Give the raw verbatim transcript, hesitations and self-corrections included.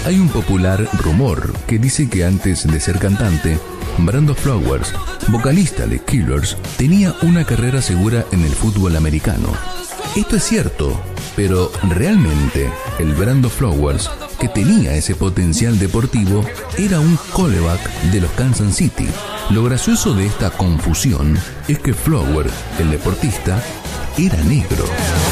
Hay un popular rumor que dice que antes de ser cantante, Brando Flowers, vocalista de Killers, tenía una carrera segura en el fútbol americano. Esto es cierto, pero realmente el Brando Flowers que tenía ese potencial deportivo era un quarterback de los Kansas City. Lo gracioso de esta confusión es que Flowers, el deportista, era negro.